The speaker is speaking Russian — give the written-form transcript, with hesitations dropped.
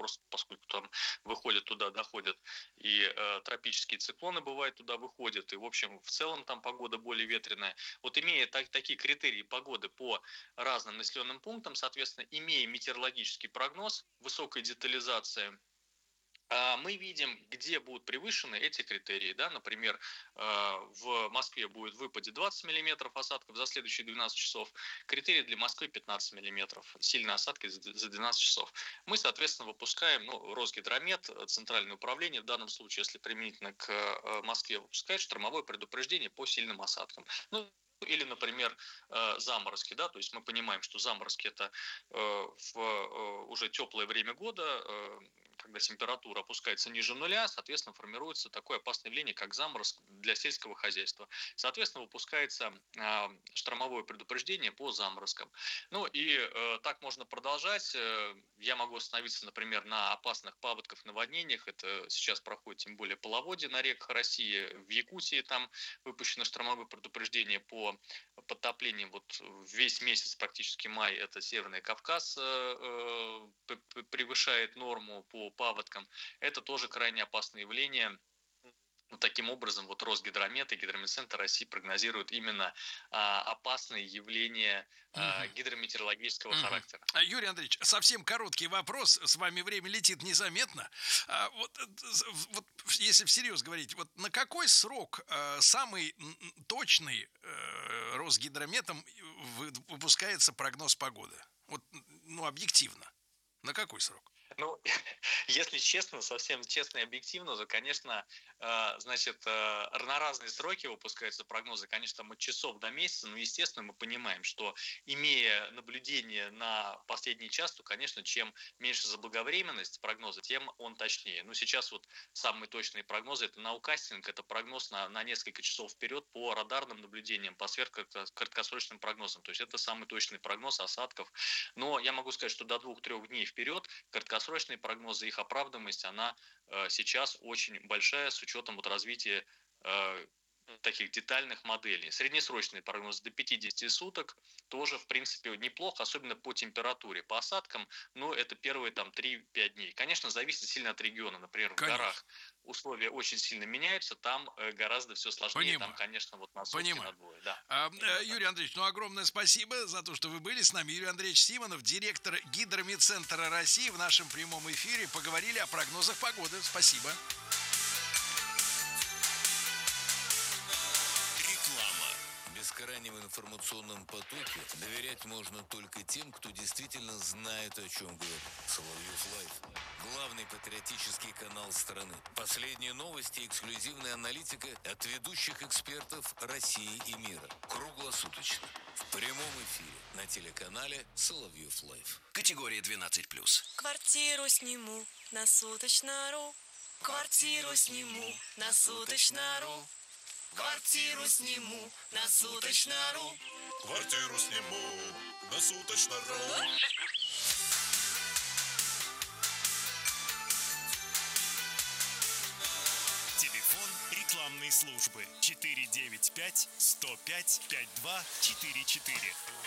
заморозки, поскольку там выходят туда, доходят, и тропические циклоны бывают туда выходят, и, в общем, в целом там погода более ветреная. Вот имея такие критерии погоды по разным населенным пунктам, соответственно, имея метеорологический прогноз, высокая детализация, мы видим, где будут превышены эти критерии. Да? Например, в Москве будет в выпаде 20 мм осадков за следующие 12 часов. Критерий для Москвы 15 мм. Сильные осадки за 12 часов. Мы, соответственно, выпускаем, Росгидромет, Центральное управление, в данном случае, если применительно к Москве, выпускает штормовое предупреждение по сильным осадкам. Или, например, заморозки, да, то есть мы понимаем, что заморозки это в уже теплое время года, когда температура опускается ниже нуля, соответственно, формируется такое опасное явление, как заморозк для сельского хозяйства. Соответственно, выпускается штормовое предупреждение по заморозкам. Так можно продолжать. Я могу остановиться, например, на опасных паводках, наводнениях. Это сейчас проходит тем более половодье на реках России. В Якутии там выпущено штормовое предупреждение по подтоплениям. Вот весь месяц, практически май, это Северный Кавказ превышает норму по паводкам. Это тоже крайне опасное явление. Таким образом, Росгидромет и Гидрометцентр России прогнозируют именно опасные явления гидрометеорологического характера. Юрий Андреевич, совсем короткий вопрос. С вами время летит незаметно. Если всерьез говорить, на какой срок самый точный Росгидрометом выпускается прогноз погоды? Объективно. На какой срок? Если честно, совсем честно и объективно, то, конечно, на разные сроки выпускаются прогнозы, конечно, от часов до месяца, но, естественно, мы понимаем, что, имея наблюдение на последний час, то, конечно, чем меньше заблаговременность прогноза, тем он точнее. Сейчас самые точные прогнозы – это наукастинг, это прогноз на несколько часов вперед по радарным наблюдениям, по сверхкраткосрочным прогнозам. То есть это самый точный прогноз осадков. Но я могу сказать, что до 2-3 дней вперед краткосрочные прогнозы, их оправданность, она сейчас очень большая с учетом развития таких детальных моделей. Среднесрочный прогноз до 50 суток тоже, в принципе, неплохо, особенно по температуре. По осадкам, это первые 3-5 дней. Конечно, зависит сильно от региона. Например, в горах условия очень сильно меняются, там гораздо все сложнее. Там, конечно, на сутки, на двое. Да. Юрий Андреевич, огромное спасибо за то, что вы были с нами. Юрий Андреевич Симонов, директор Гидрометцентра России, в нашем прямом эфире. Поговорили о прогнозах погоды. Спасибо. В бескрайнем информационном потоке доверять можно только тем, кто действительно знает, о чем говорит. Соловьев Лайв. Главный патриотический канал страны. Последние новости и эксклюзивная аналитика от ведущих экспертов России и мира. Круглосуточно. В прямом эфире на телеканале Соловьев Лайв. Категория 12+. Квартиру сниму на суточно.ру. Квартиру сниму на суточно.ру. Квартиру сниму на суточно.ру. Квартиру сниму на суточно.ру. Телефон рекламной службы 495 105 5244.